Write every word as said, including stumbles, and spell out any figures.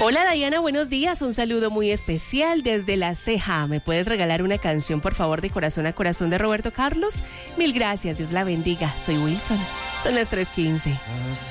Hola Diana, buenos días, un saludo muy especial desde La Ceja. ¿Me puedes regalar una canción, por favor, de Corazón a Corazón de Roberto Carlos? Mil gracias, Dios la bendiga. Soy Wilson, son las tres quince.